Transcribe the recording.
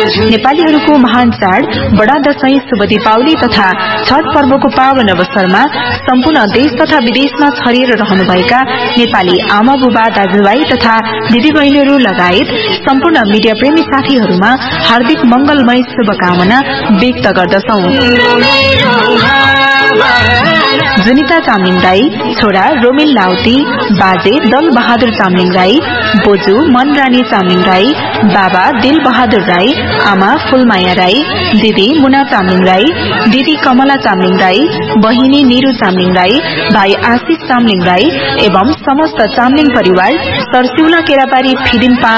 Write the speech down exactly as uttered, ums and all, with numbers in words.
नेपालीहरूको महान चाड बडा दशैं, शुभ दीपावली तथा छठ पर्वको पावन अवसरमा सम्पूर्ण देश तथा विदेशमा छरिएर रहनुभएका नेपाली आमा बुबा दाजुभाइ तथा दिदीबहिनीहरू लगायत सम्पूर्ण मीडिया प्रेमी साथीहरूमा हार्दिक मंगलमय शुभकामना व्यक्त गर्दछौं। जुनिता चामलिङ राई, छोरा रोमिल लाउती, बाजे दल बहादुर चामलिङ राई, बोजू मनरानी चामलिङ राई, बाबा दिल बहादुर राई, आमा फूलमाया राई, दिदी मुना चामलिङ राई, दिदी कमला चामलिङ राई, बहिनी निरू चामलिङ राई, भाइ आशिष चामलिङ राई एवं समस्त चामलिङ परिवार सरसिउला केराबारी फिदिम